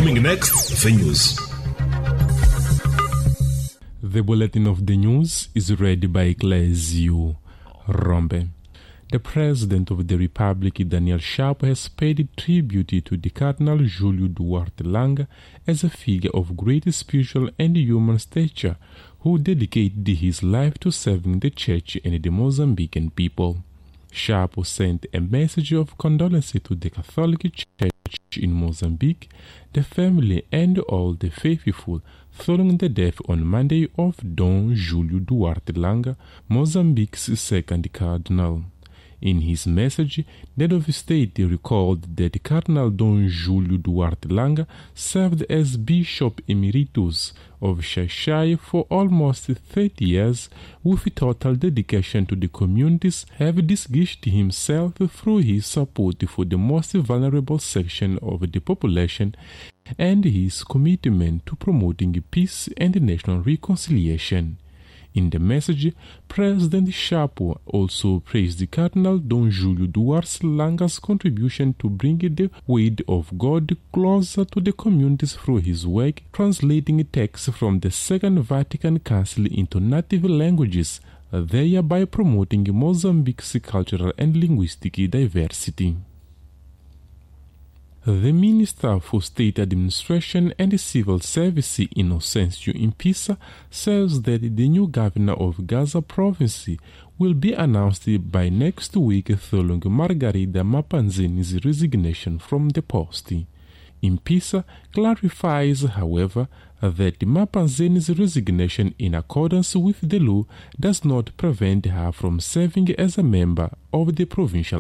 Coming next, the news. The bulletin of the news is read by Clésio Rombe. The President of the Republic, Daniel Chapo, has paid tribute to the Cardinal Júlio Duarte Langa as a figure of great spiritual and human stature who dedicated his life to serving the Church and the Mozambican people. Chapo sent a message of condolence to the Catholic Church in Mozambique, the family and all the faithful following the death on Monday of Dom Júlio Duarte Langa, Mozambique's second cardinal. In his message, the head of state recalled that Cardinal Dom Júlio Duarte Langa served as Bishop Emeritus of Xai-Xai for almost 30 years with total dedication to the communities, having distinguished himself through his support for the most vulnerable section of the population and his commitment to promoting peace and national reconciliation. In the message, President Chapo also praised Cardinal Dom Júlio Duarte Langa's contribution to bring the word of God closer to the communities through his work translating texts from the Second Vatican Council into native languages, thereby promoting Mozambique's cultural and linguistic diversity. The Minister for State Administration and Civil Service, Inocêncio Impisa, says that the new governor of Gaza province will be announced by next week following Margarida Mapanzini's resignation from the post. Impisa clarifies, however, that Mapanzini's resignation in accordance with the law does not prevent her from serving as a member of the Provincial